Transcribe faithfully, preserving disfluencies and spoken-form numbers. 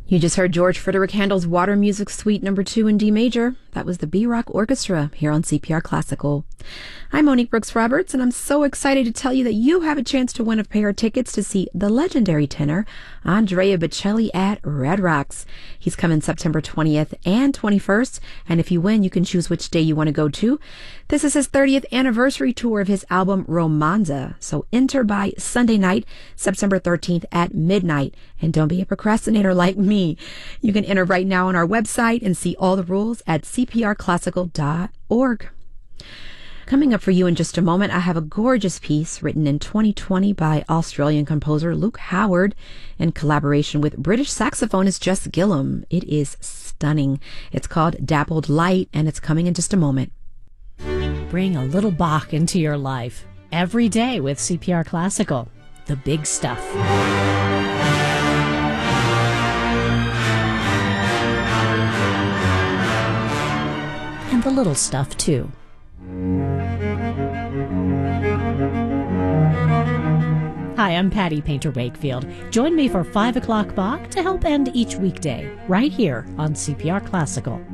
You just heard George Frederick Handel's Water Music Suite number two in D major. That was the B-Rock Orchestra here on C P R Classical. I'm Monique Brooks Roberts, and I'm so excited to tell you that you have a chance to win a pair of tickets to see the legendary tenor Andrea Bocelli at Red Rocks. He's coming September twentieth and twenty-first, and if you win, you can choose which day you want to go to. This is his thirtieth anniversary tour of his album Romanza, so enter by Sunday night, September thirteenth at midnight, and don't be a procrastinator like me. You can enter right now on our website and see all the rules at c p r classical dot org. Coming up for you in just a moment, I have a gorgeous piece written in twenty twenty by Australian composer Luke Howard in collaboration with British saxophonist Jess Gillum. It is stunning. It's called Dappled Light, and it's coming in just a moment. Bring a little Bach into your life every day with C P R Classical. The big stuff. And the little stuff, too. Hi, I'm Patty Painter Wakefield. Join me for five o'clock Bach to help end each weekday, right here on C P R Classical.